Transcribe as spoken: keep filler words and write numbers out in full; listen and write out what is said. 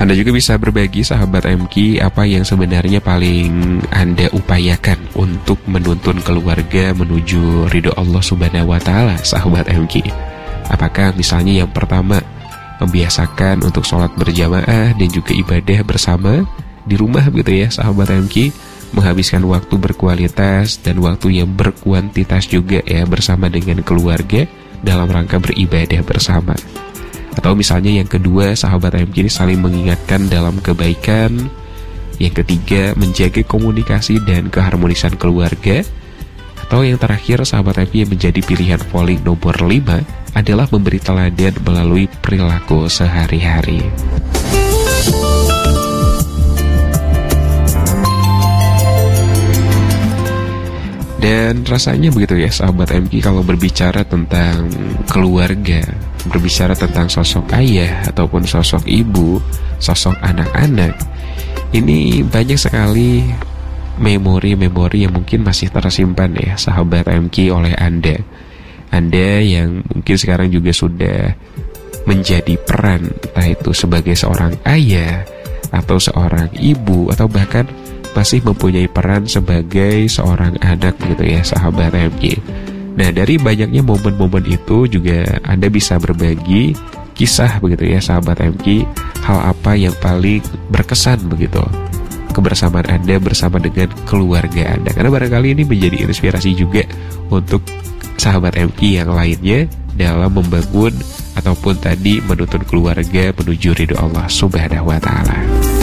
Anda juga bisa berbagi, sahabat M Q, apa yang sebenarnya paling Anda upayakan untuk menuntun keluarga menuju ridho Allah Subhanahu wa Ta'ala, sahabat M Q. Apakah misalnya yang pertama, membiasakan untuk sholat berjamaah dan juga ibadah bersama di rumah gitu ya, sahabat M Q, menghabiskan waktu berkualitas dan waktu yang berkuantitas juga ya bersama dengan keluarga dalam rangka beribadah bersama. Atau misalnya yang kedua, sahabat M Q, saling mengingatkan dalam kebaikan. Yang ketiga, menjaga komunikasi dan keharmonisan keluarga. Atau yang terakhir, sahabat M Q, yang menjadi pilihan polling nomor lima adalah memberi teladan melalui perilaku sehari-hari. Dan rasanya begitu ya, sahabat M Q, kalau berbicara tentang keluarga, berbicara tentang sosok ayah ataupun sosok ibu, sosok anak-anak, ini banyak sekali memori-memori yang mungkin masih tersimpan ya, sahabat M Q, oleh Anda. Anda yang mungkin sekarang juga sudah menjadi peran, entah itu sebagai seorang ayah atau seorang ibu, atau bahkan masih mempunyai peran sebagai seorang anak gitu ya, sahabat M Q. Nah, dari banyaknya momen-momen itu juga Anda bisa berbagi kisah begitu ya, sahabat M Q, hal apa yang paling berkesan begitu kebersamaan Anda bersama dengan keluarga Anda. Karena barangkali ini menjadi inspirasi juga untuk sahabat M Q yang lainnya dalam membangun ataupun tadi menuntun keluarga menuju ridho Allah Subhanahu wa Ta'ala.